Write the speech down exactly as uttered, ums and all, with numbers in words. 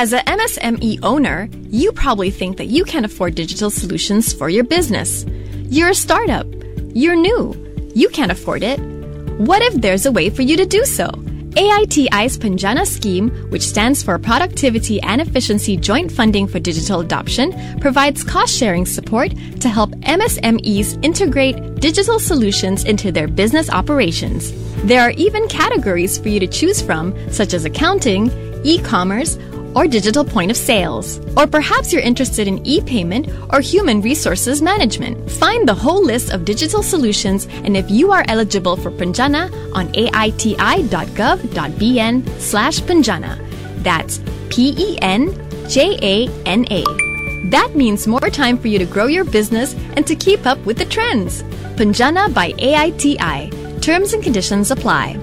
As a M S M E owner, you probably think that you can't afford digital solutions for your business. You're a startup. You're new. You can't afford it. What if there's a way for you to do so? A I T I's Panjana scheme, which stands for Productivity and Efficiency Joint Funding for Digital Adoption, provides cost-sharing support to help M S M Es integrate digital solutions into their business operations. There are even categories for you to choose from, such as accounting, e-commerce, or digital point of sales. Or perhaps you're interested in e-payment or human resources management. Find the whole list of digital solutions and if you are eligible for Panjana on aiti.gov.bn slash Panjana. That's P E N J A N A. That means more time for you to grow your business and to keep up with the trends. Panjana by A I T I. Terms and conditions apply.